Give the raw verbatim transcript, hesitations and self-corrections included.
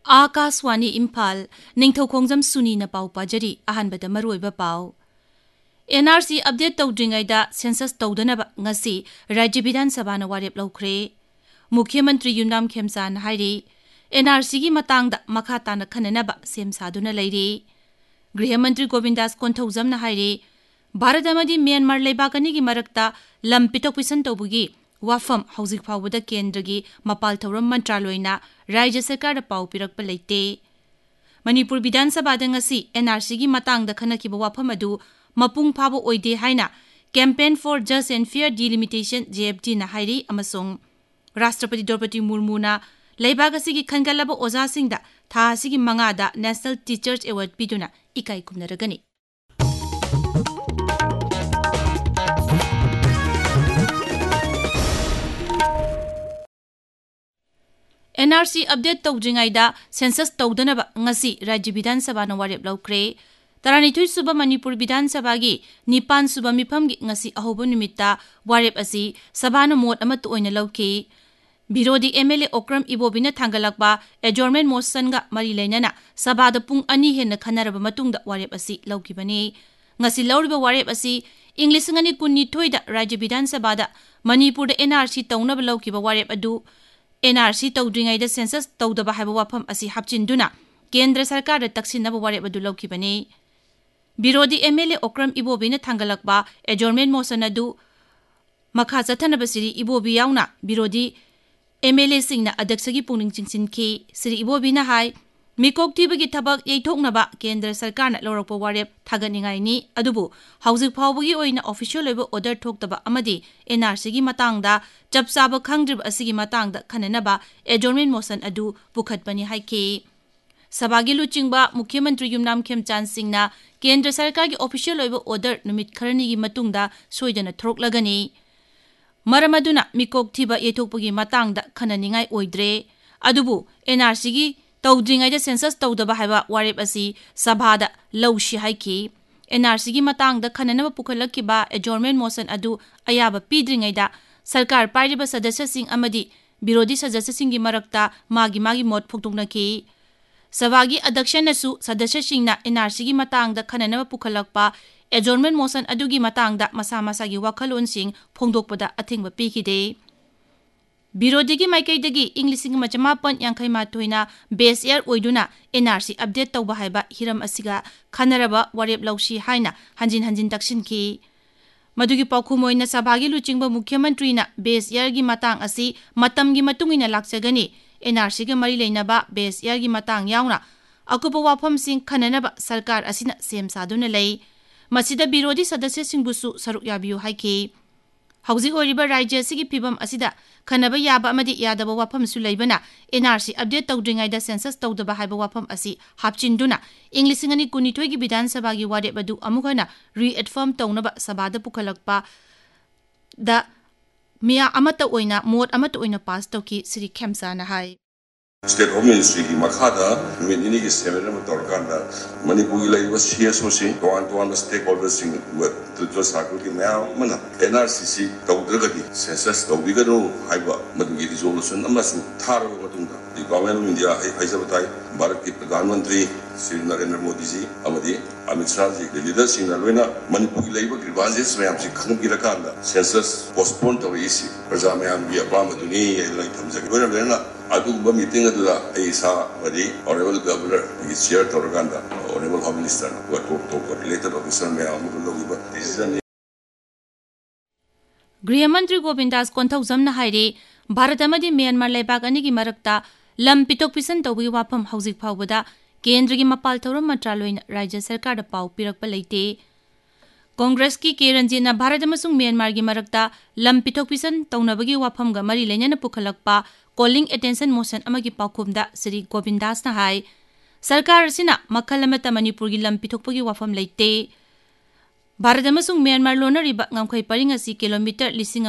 आकाशवाणी इम्फाल निंगथौखोंजम सुनीना पाउ पाजरी अहानबदा मरुइबा पाउ N R C update तौद्रिंगैदा census तौदनबा ngasi राज्य विधान सभा ना वारेप लौख्रे मुख्यमंत्री युमनाम खेमचान हाइरी एन आर सी गी मतंगदा मखा ताना खननबा सेम सादुना लैरी गृहमंत्री गोविंदास कोंथौजम ना हाइरी भारत अमदी म्यांमार लेबाकनी गी मरकता लम पिटोक पिसन तौबुगी वाफम हौजिक फावदा केंद्रगी मपाल थौरम मंत्रालयना राज्य सरकार पाउ पिरकपा लेते Manipur Vidhan Sabha ngasi N R C गी मतंगदा खनखिबा वाफम अदु मपुंग फाबो ओइदे हाइना campaign for just and fair delimitation J F D ना हाइरी अमसोंग राष्ट्रपति द्रौपदी मुर्मू ना लेबाग असिगी खनगलबा ओजासिंगदा था असिगी मंगादा नेशनल टीचर्स अवार्ड पिदुना इकाई कुमनरगनी N R C update तौद्रिंगैदा census तौदनबा ngasi राज्य विधान सभा ना वारेप लौख्रे तरानिथुई सुबा मणिपुर विधान सभा की निपान सुबा मिफम की ngasi अहोब निमित्ता वारेप असि सभा ना मोट अमत ओइना लौखि विरोधी M L A Okram इबोबिना थांगलकबा adjournment motion गा मरी लेनना सभा दा पुंग अनि हेन खनरबा मतुंगदा वारेप असि लौखिबनी ngasi लौरिबा वारेप असि इंग्लिश ngani कुन्निथोइ दा राज्य विधान सभा दा मणिपुर दा एन आर सी तौनबा लौखिबा वारेप अदु एन आर सी तौद्रिंगैदा सेंसस तौदबा हाइबा वाफम असि हापचिनदुना केंद्र सरकार दा तक्सिनबा वारेप अदु लौखिबनी विरोधी M L A Okram इबोबिना थांगलकबा adjournment motion अदु मखा चथनबा सिरी इबोबी याउना विरोधी एम एल ए सिंगना अध्यक्ष की पुनिंग चिंगसिनखि श्री इबोबिना हाई मिकोक थीबगी थबक येथोकनबा केंद्र सरकारना लौरकपा वारेप थागनिंगाइनी अदुबु हौजिक फावबगी ओइना official ओइबा order थोक्तबा अमदी N R C गी मतंगदा चपसाबा खंगद्रिब असिगी मतंगदा खननबा एडजॉर्नमेंट मोशन अदु पुखतपनि हाइखि सभागी लुचिंगबा मुख्यमंत्री युमनाम खेमचान सिंगना केंद्र सरकार की ऑफिशियल ओइबा ऑर्डर नुमित खरनी गी मतुंगदा सोइदना थोरकलगनी मरम अदुना मिकोक थीबा येथोकपगी मतंगदा खननिंगाइ ओइद्रे अदुबु एन आर सी गी तौद्रिंगैदा सेंसस तौदबा हाइबा वारेप असि सभादा लौशी हाइखि एन आर सी गी मतंगदा खननबा पुखलकिबा एडजॉर्नमेंट मोशन अदु अयाबा पीद्रिंगैदा सरकार पाइरिबा सदस्यसिंग अमदी विरोधी सदस्यसिंगी मरकता मागी मागी मोट फोक्तोकनखि सभागी अध्यक्षनसु सदस्यसिंगना एन आर सी गी मतंगदा खननबा पुखलकपा एडजॉर्नमेंट मोशन अदुगी मतंगदा मसा मसागी वाखलोनसिंग फोंदोकपदा अथिंगबा पीखिदे विरोधी की माइकैदगी इंग्लिशिंग मचमापन यांखै माथोइना base air ओइदुना N R C update तौबा हाइबा हिरम असिगा खनरबा वारेप लौशी हाइना हंजिन हंजिन तक्सिनखि मदुगी पाखुमोइना सभागी लुचिंगबा मुख्यमंत्रीना बेस एयर की मतंग असि मतमगी मतुंगिना लाक्चगनी एन आर सी गे मरी लेनबा बेस एयर की मतंग याउना अकुपा वाफमसिंग खननबा सरकार असिना सेम सादुना लै मसिदा विरोधी सदस्यसिंगबुसु सरुक याबियु हाइखि हौजिक ओइरिबा राज्य सिगी फिबम असिदा खनबा याबा अमदी यादबा वाफम सु लैबना N R C update तौद्रिंगैदा census तौदबा हाइबा वाफम असि हापचिनदुना इंग्लिशिंग अनि कुनिथोइ की विधान सभा की वारेप अदु अमुखना रीएफर्म तौनबा सभादा पुखलकपा दा मिया अमत ओइना मोट अमत ओइना पास तौकी Shri खेमसाना high state home ministry की मखादा मिनिनी की सेमिनार में तौरकांदा मणिपुर की live CSO Singh तोआन तोआन stake holder Singh व तो साकु की नया मना एन आर सी सी तौद्रगदी सेंसस तौबिगनो हाइबा मदुगी रिजोल्यूशन अमसु थारो मतुंगा the government of India हाइजबताई Bharat के प्रधानमंत्री श्री नरेंद्र मोदी जी अमदी अमित शाह जी के लीडर सिंह लोइना मणिपुर की लाइव ग्रीवांसेस में हमसे खंगिरकांदा सेंसस पोस्टपोन तौइसी प्रजा में हम भी अपामदुनी लाई थमजगे लोइना लोइना अदुगुबा मीटिंग अदुदा ऐसा मदी ऑनरेबल गवर्नर की चेयर तौरकांदा ऑनरेबल होम मिनिस्टर व टॉप टॉप रिलेटेड ऑफिसर में हम लोगिबा डिसीजन गृहमंत्री गोविंदास कोंथौजमना हाइरे भारत अमदी म्यांमार लेबाक अनि की मरकता लम पिटोक पिसन तौबी वाफम हौजिक फावबदा केंद्र की मपाल थौरम मंत्रालय राज्य सरकार पाउ पिरकपा लेते कांग्रेस की के रंजीना भारत अमसुंग म्यांमार की मरकता लम पिटोक पिसन तौनबगी वाफम गा मरी लेनना पुखलकपा calling attention motion अमगी पाखुमदा Shri गोविंदासना high सरकार असिना मखल अमता मणिपुर की लम पिथोकपगी वाफम लेते Bharat अमसुंग Myanmar लोनरिबा ngamkhoi paring asi kilometer lising